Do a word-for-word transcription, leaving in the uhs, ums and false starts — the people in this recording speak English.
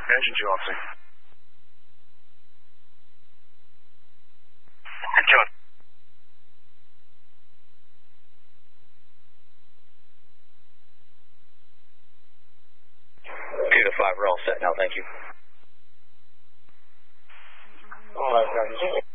Engine two officer. And John. Two to five, we're all set now, thank you. All right,